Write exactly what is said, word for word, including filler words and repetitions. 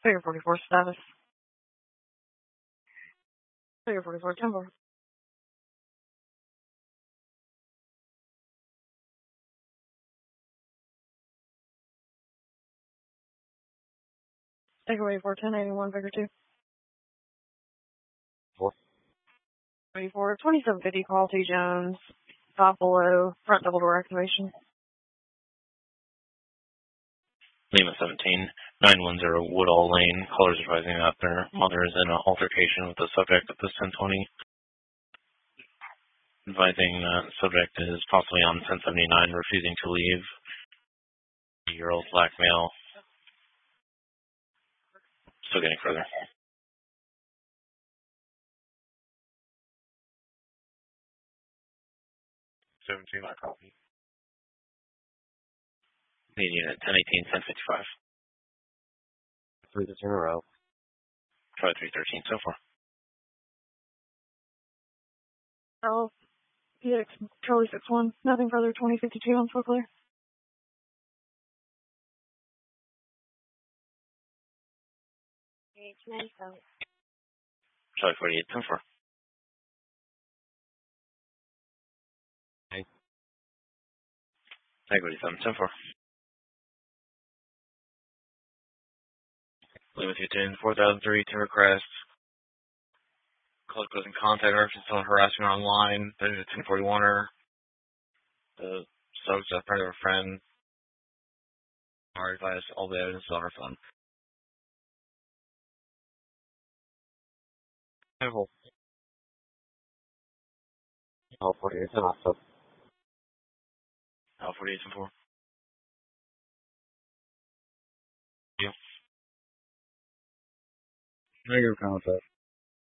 Figure forty-four status. Figure forty-four tempo. Takeaway four ten eighty-one, figure two. Four. Thirty-four twenty-seven fifty, call T Jones. Top below, front double door activation. Lima seventeen, nine one zero Woodall Lane. Callers advising that their mother is in an altercation with the subject at this ten twenty. Advising that subject is possibly on ten seventy-nine, refusing to leave. Eight-year-old black male. Still getting further. seventeen, I copy. Lead unit ten eighteen, ten fifty-five. Three to turn around. Try three thirteen so far. Oh, P X Charlie six one. Nothing further, twenty fifty-two on full clear. Try forty-eight, ten four. Okay. Integrity seven, ten four. Lima two ten, four thousand three, Timber Crest. Close closing contact reference on harassment online. Then the ten forty-one-er. The subject is a friend of a friend. Our advice, all the evidence is on her phone. Careful. Oh, forty-eight, ten off, so. L forty-eight, ten four. Negative contact.